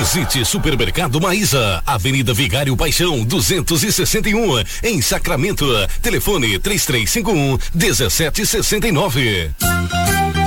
Visite Supermercado Maísa, Avenida Vigário Paixão 261, em Sacramento. Telefone 3351-1769.